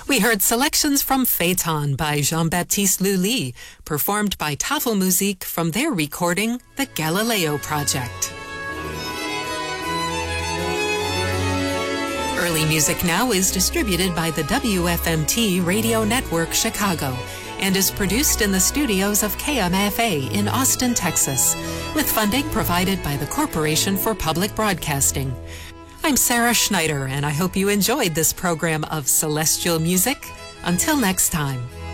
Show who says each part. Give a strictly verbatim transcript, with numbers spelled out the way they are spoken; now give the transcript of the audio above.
Speaker 1: We heard selections from Phaeton by Jean-Baptiste Lully, performed by Tafelmusik from their recording, The Galileo Project. Early Music Now is distributed by the W F M T Radio Network Chicago and is produced in the studios of K M F A in Austin, Texas, with funding provided by the Corporation for Public Broadcasting. I'm Sarah Schneider, and I hope you enjoyed this program of Celestial Music. Until next time.